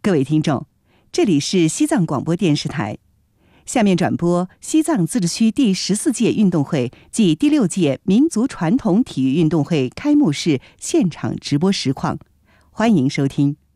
各位听众，这里是西藏广播电视台，下面转播西藏自治区第14届运动会暨第6届民族传统体育运动会开幕式现场直播实况，欢迎收听。